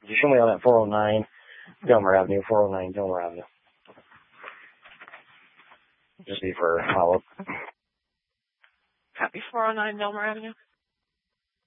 Could you show me on that 409 Delmer Avenue, 409 Delmer Avenue? Just be for follow-up. Copy 409 Delmer Avenue.